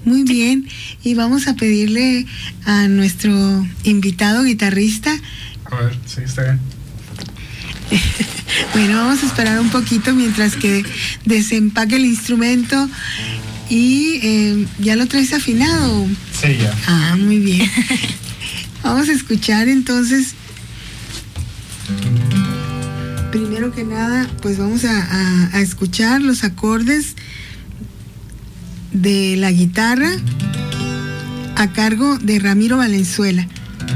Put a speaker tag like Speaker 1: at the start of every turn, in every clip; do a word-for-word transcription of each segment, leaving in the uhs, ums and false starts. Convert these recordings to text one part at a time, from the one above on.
Speaker 1: Muy bien, y vamos a pedirle a nuestro invitado guitarrista.
Speaker 2: A ver, sí, está bien.
Speaker 1: Bueno, vamos a esperar un poquito mientras que desempaque el instrumento. Y eh, ¿ya lo traes afinado?
Speaker 2: Sí, ya.
Speaker 1: Ah, muy bien. Vamos a escuchar entonces. Primero que nada, pues vamos a, a, a escuchar los acordes de la guitarra a cargo de Ramiro Valenzuela.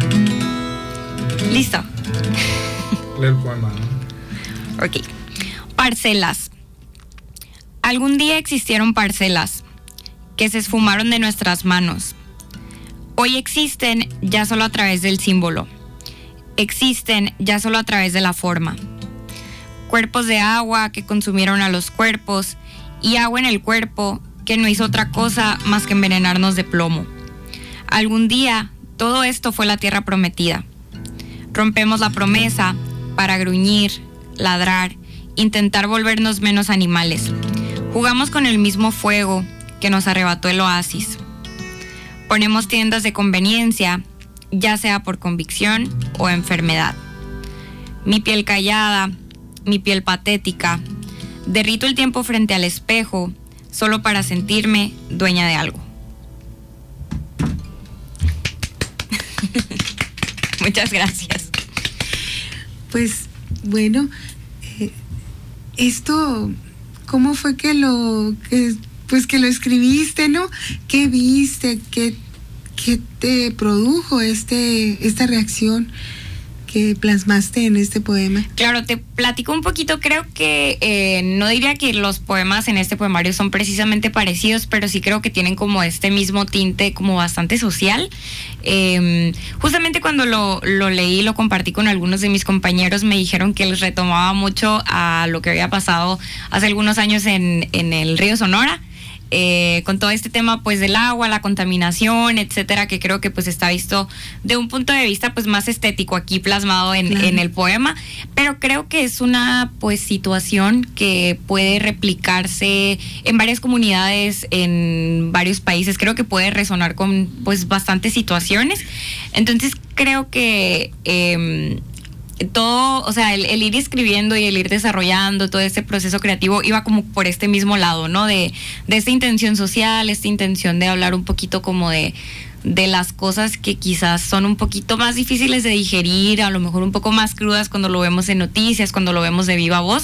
Speaker 3: Listo.
Speaker 2: Lee el poema, ¿no?
Speaker 3: Ok. Parcelas. Algún día existieron parcelas que se esfumaron de nuestras manos. Hoy existen ya solo a través del símbolo. Existen ya solo a través de la forma. Cuerpos de agua que consumieron a los cuerpos y agua en el cuerpo que no hizo otra cosa más que envenenarnos de plomo. Algún día todo esto fue la tierra prometida. Rompemos la promesa para gruñir, ladrar, intentar volvernos menos animales. Jugamos con el mismo fuego que nos arrebató el oasis. Ponemos tiendas de conveniencia, ya sea por convicción o enfermedad. Mi piel callada, mi piel patética, derrito el tiempo frente al espejo, solo para sentirme dueña de algo. Muchas gracias.
Speaker 1: Pues, bueno, eh, esto, ¿cómo fue que lo, que, pues que lo escribiste, no? ¿Qué viste? ¿Qué, qué te produjo este, esta reacción que plasmaste en este poema?
Speaker 3: Claro, te platico un poquito. Creo que eh, no diría que los poemas en este poemario son precisamente parecidos, pero sí creo que tienen como este mismo tinte como bastante social. Eh, justamente cuando lo, lo leí, lo compartí con algunos de mis compañeros, me dijeron que les retomaba mucho a lo que había pasado hace algunos años en, en el río Sonora. Eh, con todo este tema pues del agua, la contaminación, etcétera, que creo que pues está visto de un punto de vista pues más estético aquí plasmado en, claro, en el poema, pero creo que es una pues situación que puede replicarse en varias comunidades, en varios países. Creo que puede resonar con pues bastantes situaciones. Entonces creo que eh, todo, o sea, el, el ir escribiendo y el ir desarrollando todo este proceso creativo iba como por este mismo lado, ¿no? De, de esta intención social, esta intención de hablar un poquito como de, de las cosas que quizás son un poquito más difíciles de digerir, a lo mejor un poco más crudas cuando lo vemos en noticias, cuando lo vemos de viva voz.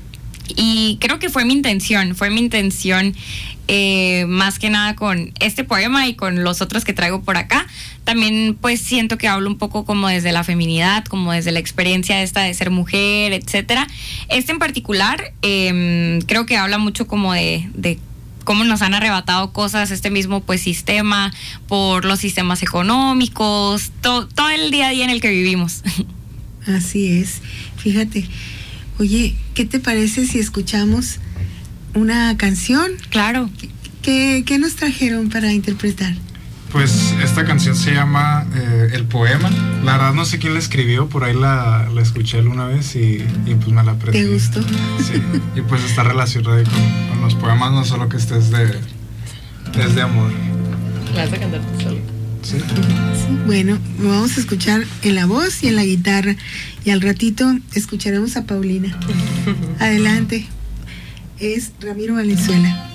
Speaker 3: Y creo que fue mi intención, fue mi intención eh, más que nada con este poema y con los otros que traigo por acá. También pues siento que hablo un poco como desde la feminidad, como desde la experiencia esta de ser mujer, etcétera. Este en particular eh, creo que habla mucho como de, de cómo nos han arrebatado cosas, este mismo pues sistema, por los sistemas económicos, to, todo el día a día en el que vivimos.
Speaker 1: Así es, fíjate. Oye, ¿qué te parece si escuchamos una canción?
Speaker 3: Claro.
Speaker 1: ¿Qué, qué nos trajeron para interpretar?
Speaker 2: Pues esta canción se llama eh, El Poema. La verdad no sé quién la escribió, por ahí la, la escuché alguna vez y, y pues me la aprendí.
Speaker 1: ¿Te gustó?
Speaker 2: Sí, y pues está relacionada con, con los poemas, no solo que este es de, es de amor.
Speaker 4: ¿La vas a cantar tú solo?
Speaker 2: Sí.
Speaker 1: Sí. Bueno, vamos a escuchar en la voz y en la guitarra y al ratito escucharemos a Paulina. Adelante. Es Ramiro Valenzuela.